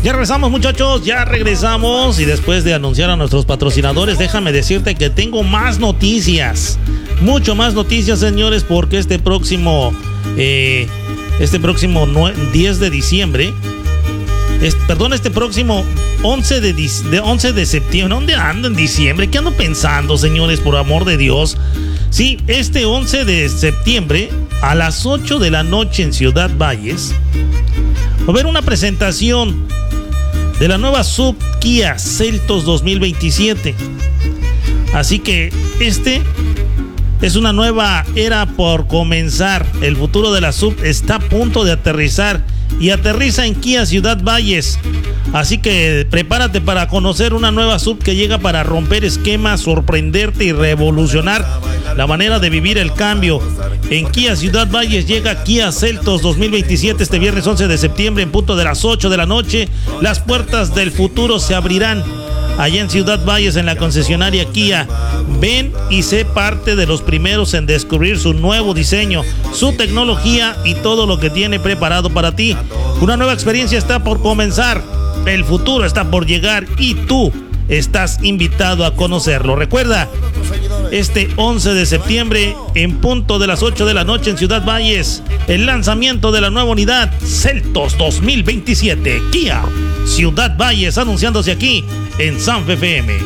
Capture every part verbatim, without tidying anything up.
Ya regresamos, muchachos, ya regresamos. Y después de anunciar a nuestros patrocinadores, déjame decirte que tengo más noticias. Mucho más noticias, señores, porque este próximo eh, Este próximo diez de diciembre es, Perdón, este próximo once de, de, once de septiembre. ¿Dónde ando en diciembre? ¿Qué ando pensando, señores? Por amor de Dios. Sí, este once de septiembre a las ocho de la noche en Ciudad Valles va a haber una presentación de la nueva S U V Kia Seltos dos mil veintisiete. Así que este es una nueva era por comenzar. El futuro de la S U V está a punto de aterrizar y aterriza en Kia Ciudad Valles. Así que prepárate para conocer una nueva S U V que llega para romper esquemas, sorprenderte y revolucionar la manera de vivir el cambio. En Kia Ciudad Valles llega Kia Seltos dos mil veintisiete este viernes once de septiembre en punto de las ocho de la noche. Las puertas del futuro se abrirán allá en Ciudad Valles, en la concesionaria Kia. Ven y sé parte de los primeros en descubrir su nuevo diseño, su tecnología y todo lo que tiene preparado para ti. Una nueva experiencia está por comenzar, el futuro está por llegar y tú estás invitado a conocerlo. Recuerda, este once de septiembre en punto de las ocho de la noche en Ciudad Valles, el lanzamiento de la nueva unidad Seltos dos mil veintisiete Kia Ciudad Valles, anunciándose aquí en Sanfe F M.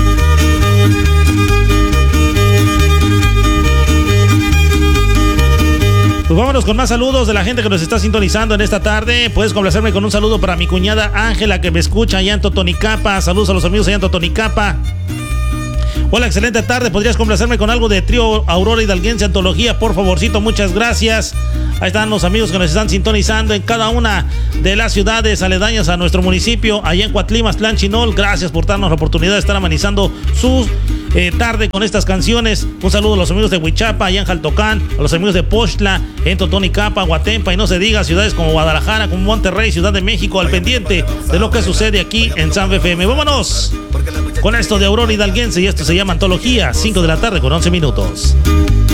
Pues vámonos con más saludos de la gente que nos está sintonizando en esta tarde. Puedes complacerme con un saludo para mi cuñada Ángela, que me escucha allá en Totonicapa. Saludos a los amigos allá en Totonicapa. Hola, excelente tarde. ¿Podrías complacerme con algo de Trío Aurora Hidalguense Antología? Por favorcito, muchas gracias. Ahí están los amigos que nos están sintonizando en cada una de las ciudades aledañas a nuestro municipio, allá en Coatlimas, Tlán Chinol. Gracias por darnos la oportunidad de estar amenizando su eh, tarde con estas canciones. Un saludo a los amigos de Huichapa, allá en Jaltocán, a los amigos de Pochtla, en Totonicapa, Huatempa, y no se diga ciudades como Guadalajara, como Monterrey, Ciudad de México, al pendiente de lo que sucede aquí en Sanfe F M. Vámonos con esto de Aurora Hidalguense, y esto se llama Antología, cinco de la tarde con once minutos.